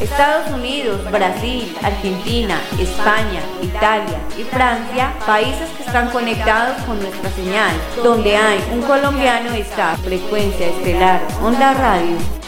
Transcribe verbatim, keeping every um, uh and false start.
Estados Unidos, Brasil, Argentina, España, Italia y Francia, países que están conectados con nuestra señal. Donde hay un colombiano está Frecuencia Estelar Onda Radio.